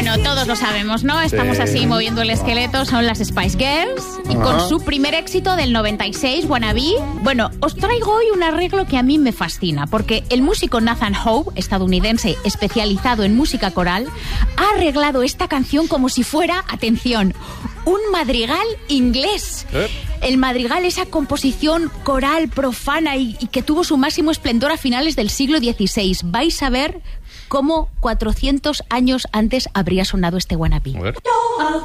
Bueno, todos lo sabemos, ¿no? Estamos así moviendo el esqueleto, son las Spice Girls. Y con su primer éxito del 96, Wannabe, bueno, os traigo hoy un arreglo que a mí me fascina, porque el músico Nathan Howe, estadounidense especializado en música coral, ha arreglado esta canción como si fuera, atención, un madrigal inglés. El madrigal, esa composición coral profana y que tuvo su máximo esplendor a finales del siglo XVI. Vais a ver cómo 400 años antes habría sonado este Wannabe.